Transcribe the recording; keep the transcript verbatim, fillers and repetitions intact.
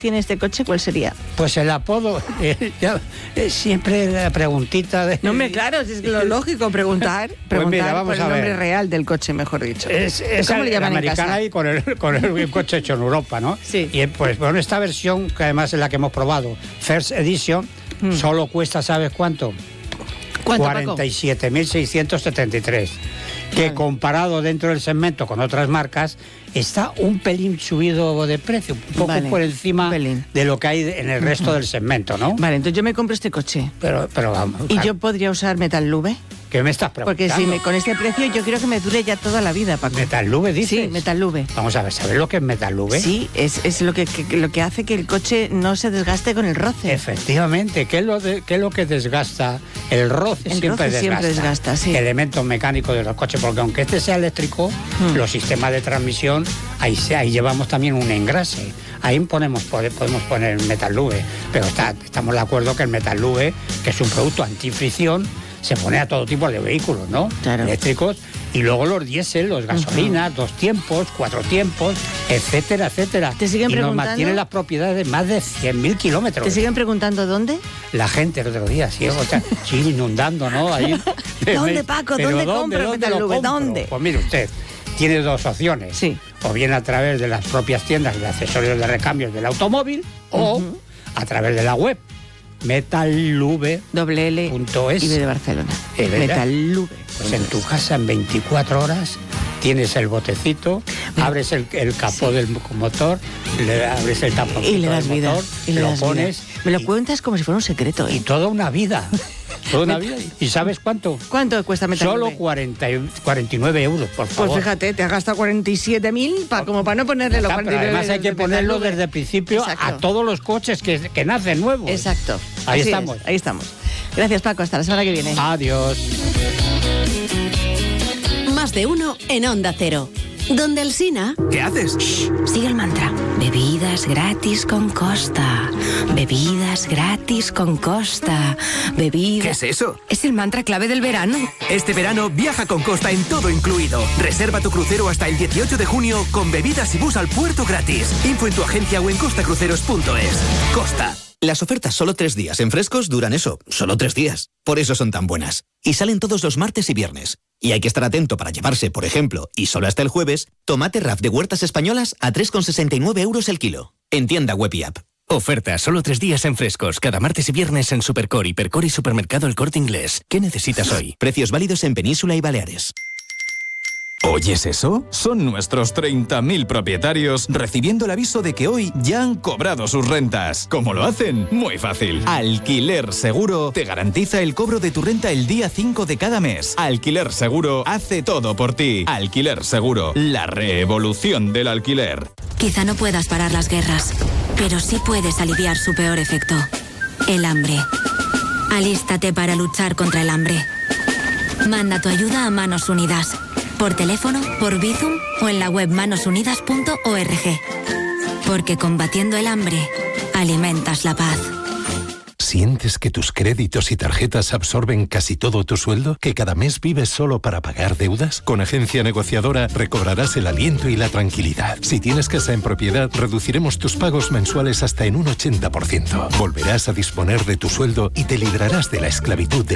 tiene este coche, ¿cuál sería? Pues el apodo, eh, ya, eh, siempre la preguntita de... No, hombre, claro, es lo lógico preguntar, preguntar pues mira, vamos por el a nombre ver. real del coche, mejor dicho. Es, es ¿Cómo el, le llaman el en casa? americana y con el, con el coche hecho en Europa, ¿no? Sí. Y pues bueno, esta versión, que además es la que hemos probado, First Edition, mm. solo cuesta, ¿sabes cuánto? ¿Cuánto, cuarenta y siete mil seiscientos setenta y tres. Que vale. Comparado dentro del segmento con otras marcas, está un pelín subido de precio, un poco vale. por encima de lo que hay en el resto uh-huh. del segmento, ¿no? Vale, entonces yo me compro este coche. Pero, pero vamos. ¿Y yo podría usar Metal-Lube? ¿Qué me estás preguntando? Porque si me, con este precio yo quiero que me dure ya toda la vida, Paco. ¿Metal-Lube dices? Sí, Metal-Lube. Vamos a ver, ¿sabes lo que es Metal-Lube? Sí, es, es lo, que, que, lo que hace que el coche no se desgaste con el roce. Efectivamente, ¿qué es lo, de, qué es lo que desgasta? El roce el siempre roce desgasta. siempre desgasta, sí. Elementos mecánicos de los coches, porque aunque este sea eléctrico, hmm. los sistemas de transmisión, ahí, ahí llevamos también un engrase. Ahí ponemos, podemos poner Metal-Lube, pero está, estamos de acuerdo que el Metal-Lube, que es un producto antifricción, se pone a todo tipo de vehículos, ¿no? Claro. Eléctricos, y luego los diésel, los gasolinas, uh-huh. dos tiempos, cuatro tiempos, etcétera, etcétera. ¿Te siguen y preguntando? Nos mantiene las propiedades de más de cien mil kilómetros. ¿Te siguen preguntando dónde? La gente el otro día, sí, o sea, sigue inundando, ¿no? Ahí, ¿Dónde, Paco? ¿Dónde, ¿dónde compro Metal-Lube? ¿Dónde? Pues mire usted, tiene dos opciones. Sí. O bien a través de las propias tiendas de accesorios de recambios del automóvil, uh-huh. o a través de la web. Metal-Lube doble L punto es y B de Barcelona. Metal-Lube. Pues en tu casa en veinticuatro horas tienes el botecito, me... abres el, el capó sí. del motor, le abres el tapón y le das del vida motor, y le lo das pones. Vida. Me lo y, cuentas como si fuera un secreto, ¿eh? Y toda una vida. Toda una vida. ¿Y sabes cuánto? ¿Cuánto cuesta Metal-Lube? Solo cuarenta, cuarenta y nueve euros, por favor. Pues fíjate, te has gastado cuarenta y siete mil pa, como para no ponerle los cuarenta y nueve. Además hay que ponerlo desde el principio. Exacto. A todos los coches que, que nacen nuevos. Exacto. Ahí Así estamos. Es, ahí estamos. Gracias, Paco. Hasta la semana que viene. Adiós. Más de uno en Onda Cero. Donde el Sina... ¿Qué haces? Shh, sigue el mantra. Bebidas gratis con Costa. Bebidas gratis con Costa. Bebidas... ¿Qué es eso? Es el mantra clave del verano. Este verano viaja con Costa en todo incluido. Reserva tu crucero hasta el dieciocho de junio con bebidas y bus al puerto gratis. Info en tu agencia o en costacruceros punto es. Costa. Las ofertas solo tres días en Frescos duran eso, solo tres días. Por eso son tan buenas. Y salen todos los martes y viernes. Y hay que estar atento para llevarse, por ejemplo, y solo hasta el jueves, tomate R A F de Huertas Españolas a tres con sesenta y nueve euros el kilo. En tienda web y app. Oferta solo tres días en Frescos, cada martes y viernes en Supercore, Hipercore y Supermercado El Corte Inglés. ¿Qué necesitas hoy? Precios válidos en Península y Baleares. ¿Oyes eso? Son nuestros treinta mil propietarios recibiendo el aviso de que hoy ya han cobrado sus rentas. ¿Cómo lo hacen? Muy fácil. Alquiler Seguro te garantiza el cobro de tu renta el día cinco de cada mes. Alquiler Seguro hace todo por ti. Alquiler Seguro, la revolución del alquiler. Quizá no puedas parar las guerras, pero sí puedes aliviar su peor efecto, el hambre. Alístate para luchar contra el hambre. Manda tu ayuda a Manos Unidas. Por teléfono, por Bizum o en la web manos unidas punto org. Porque combatiendo el hambre, alimentas la paz. ¿Sientes que tus créditos y tarjetas absorben casi todo tu sueldo? ¿Que cada mes vives solo para pagar deudas? Con Agencia Negociadora recobrarás el aliento y la tranquilidad. Si tienes casa en propiedad, reduciremos tus pagos mensuales hasta en un ochenta por ciento. Volverás a disponer de tu sueldo y te librarás de la esclavitud del